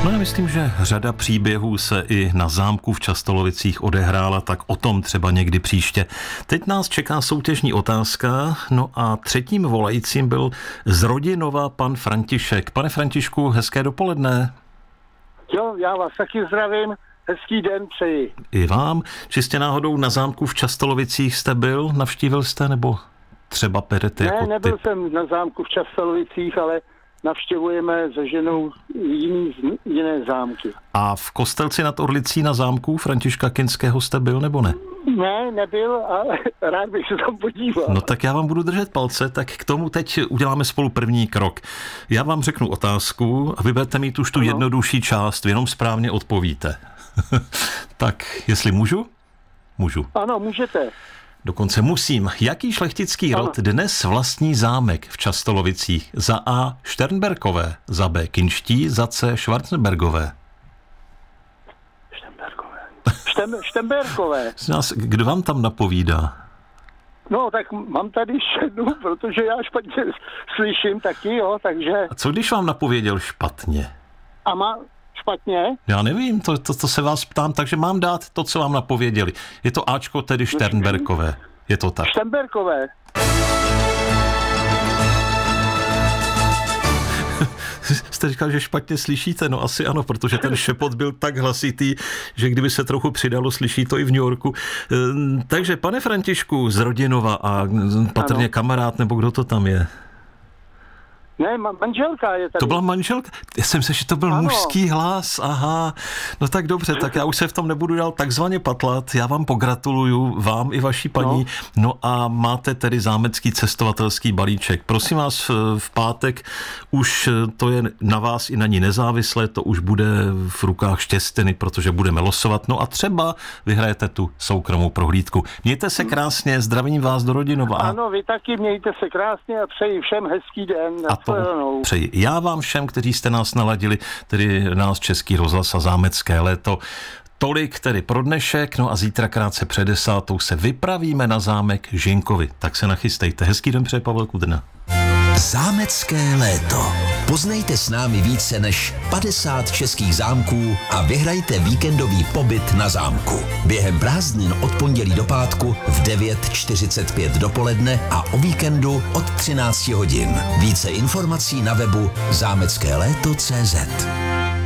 No já myslím, že řada příběhů se i na zámku v Častolovicích odehrála, tak o tom třeba někdy příště. Teď nás čeká soutěžní otázka, no a třetím volajícím byl z Rodinova pan František. Pane Františku, hezké dopoledne. Jo, já vás taky zdravím, hezký den přeji. I vám. Čistě náhodou na zámku v Častolovicích jste byl, navštívil jste, nebo třeba perete jako nebyl typ? jsem na zámku v Častolovicích, ale navštěvujeme se ženou jiné zámky. A v Kostelci nad Orlicí na zámku Františka Kinského jste byl, nebo ne? Ne, nebyl, ale rád bych se tam podíval. No tak já vám budu držet palce, tak k tomu teď uděláme spolu první krok. Já vám řeknu otázku a vy budete mít už tu jednodušší část, jenom správně odpovíte. Tak, jestli můžu? Můžu. Ano, můžete. Dokonce musím. Jaký šlechtický rod dnes vlastní zámek v Častolovicích? Za A. Šternberkové, za B. Kinští, za C. Schwarzenbergové. Štemberkové. Kdo vám tam napovídá? No, tak mám tady šednu, protože já špatně slyším taky, jo, takže... A co když vám napověděl špatně? A má špatně? Já nevím, to se vás ptám, takže mám dát to, co vám napověděli. Je to Ačko, tedy Šternberkové. Je to tak. Štemberkové. Jste říkal, že špatně slyšíte, no asi ano, protože ten šepot byl tak hlasitý, že kdyby se trochu přidalo, slyší to i v New Yorku. Takže pane Františku z Rodinova a patrně kamarád, nebo kdo to tam je? Ne, manželka je tady. To byla manželka? Já jsem se, že to byl mužský hlas, aha. No tak dobře, tak já už se v tom nebudu dál takzvaně patlat. Já vám pogratuluju, vám i vaší paní. No a máte tedy zámecký cestovatelský balíček. Prosím vás, v pátek už to je na vás i na ní nezávislé, to už bude v rukách Štěstiny, protože budeme losovat. No a třeba vyhrajete tu soukromou prohlídku. Mějte se krásně, zdravím vás do Rodinova. Ano, vy taky mějte se krásně a přeji všem hezký den. A to přeji já vám všem, kteří jste nás naladili, tedy nás Český rozhlas a Zámecké léto. Tolik tedy pro dnešek, no a zítra krátce před 10 se vypravíme na zámek Žinkovi. Tak se nachystejte. Hezký den přeje Pavel Kudrna. Zámecké léto. Poznejte s námi více než 50 českých zámků a vyhrajte víkendový pobyt na zámku. Během prázdnin od pondělí do pátku v 9:45 dopoledne a o víkendu od 13 hodin. Více informací na webu zámeckéléto.cz.